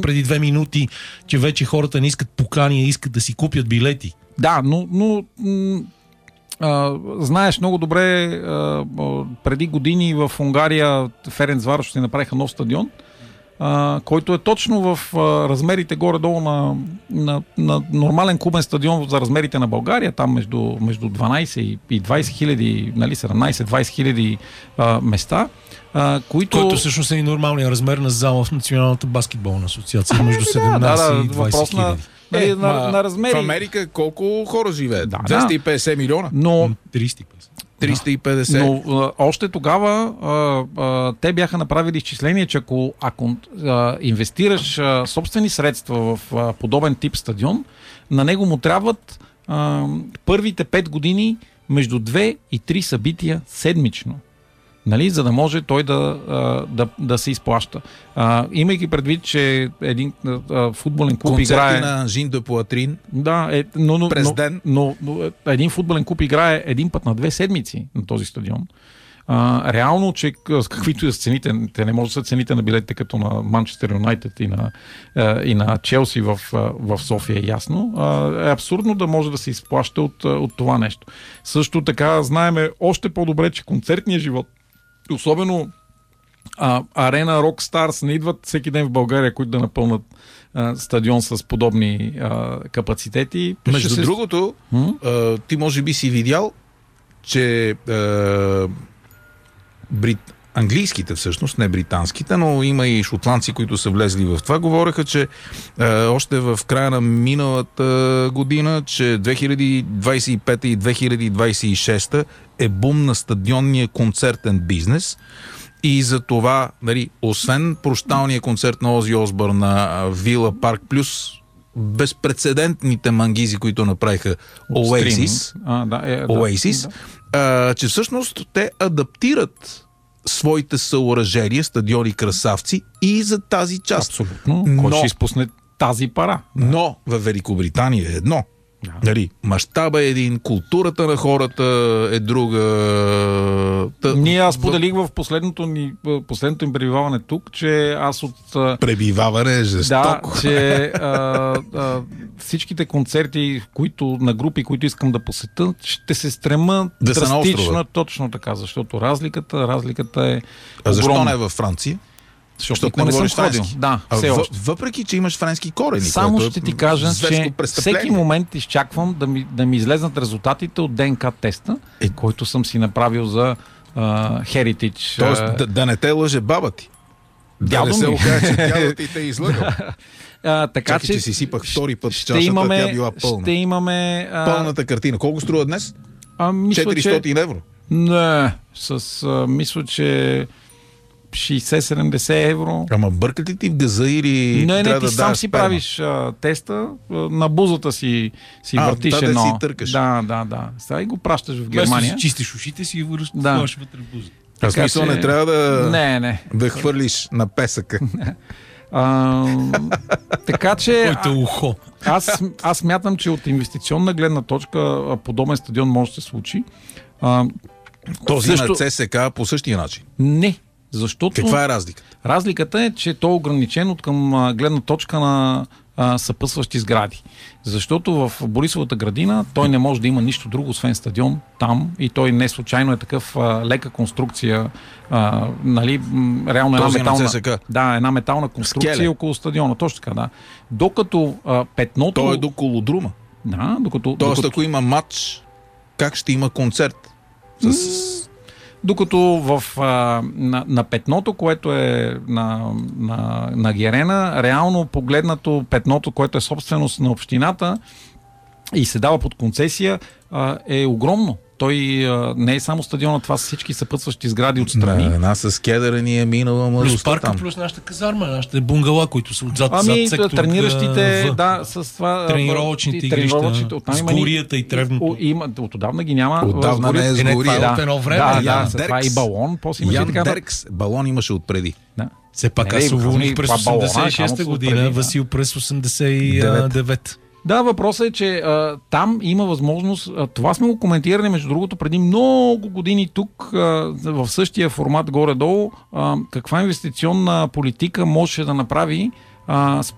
преди 2 минути, че вече хората не искат покани, искат да си купят билети. Да, но знаеш много добре, преди години в Унгария Ференцварош ще направиха нов стадион, който е точно в размерите горе-долу на нормален клубен стадион за размерите на България, там между 12 и 20 хиляди, нали, 17-20 хиляди места, който всъщност е и нормалният размер на зала в Националната баскетболна асоциация, между 17 и 20 хиляди. На размери. В Америка колко хора живеят? 250 милиона? Но 350. Но още тогава те бяха направили изчисление, че ако инвестираш собствени средства в подобен тип стадион, на него му трябват първите 5 години между 2 и 3 събития седмично. Нали, за да може той да се изплаща. Имайки предвид, че един футболен клуб играе... Концерти на Жин де Пуатрин през ден. Но един футболен клуб играе един път на 2 седмици на този стадион. Реално, че каквито и цените, те не може да са цените на билетите като на Манчестър Юнайтед и на Челси в София, е ясно. Е абсурдно да може да се изплаща от това нещо. Също така знаеме още по-добре, че концертният живот, особено Арена Rockstars, не идват всеки ден в България, които да напълнат стадион с подобни капацитети. Между другото, ти може би си видял, че английските всъщност, не британските, но има и шотландци, които са влезли в това, говореха, че още в края на миналата година, че 2025 и 2026 е бум на стадионния концертен бизнес и за това, нали, освен прощалния концерт на Ози Осбърн на Вила Парк плюс безпрецедентните мангизи, които направиха Oasis, че всъщност те адаптират своите съоръжения, стадиони красавци и за тази част. Абсолютно. Кой ще изпусне тази пара? Но в Великобритания е едно. Нали, мащаба е един, културата на хората е друга. Аз споделих в последното им пребиваване тук, че аз от... Пребиваване е жестоко. Да, че всичките концерти, на групи, които искам да посетя, ще се стрема да драстично, точно така, защото разликата е огромна. А защо не е във Франция? Защото не съм ходил. Да, въпреки, че имаш френски корени. Само ще ти кажа, че всеки момент изчаквам да ми излезнат резултатите от ДНК теста, който съм си направил за Heritage. Тоест да не те лъже баба ти. Да не се окаже, че дядо ти те е излъгал. Така че си сипах втори път чашата, тя била пълна. Ще имаме... Пълната картина. Колко струва днес? 400 евро? Не, мисля, че 60-70 евро. Ама бъркат ли ти в газа или не, трябва ти да сам си правиш теста, на бузата си въртиш едно. Да си търкаш. Да. Сега и го пращаш в Германия. Вместо си чистиш ушите си и вършваш вътре в бузата. В смисъл не трябва да Не. хвърлиш на песъка. Така че ухо. аз смятам, че от инвестиционна гледна точка подобен стадион може да се случи. Този на ЦСК по същия начин? Не. Защото... Каква е разликата? Разликата е, че то е ограничен от към гледна точка на съпътстващи сгради. Защото в Борисовата градина той не може да има нищо друго, освен стадион там, и той не случайно е такъв лека конструкция, нали, реално една метална конструкция Скеле. Около стадиона. Точно така, да. Докато петното... Той е до колодрума. Да, Тоест, ако има матч, как ще има концерт? Докато на петното, което е на Герена, реално погледнато петното, което е собственост на общината и се дава под концесия, е огромно. Той не е само стадиона, това са всички съпътстващи сгради отстрани. Една с кедъра ни е минала младостта там. Плюс парка, плюс нашата казарма, нашите бунгала, които са отзад сектор. Трениращите, с това... Тренировъчните игрища, с горията и тревното. Отдавна ги няма. Отдавна не е с гория. От едно време. Това и балон. Ян Деркс. Балон имаше отпреди. Все пак аз уволних през 86-та година, Васил през 89-та. Да, въпросът е, че там има възможност, това сме го коментирали между другото преди много години тук, в същия формат горе-долу, каква инвестиционна политика може да направи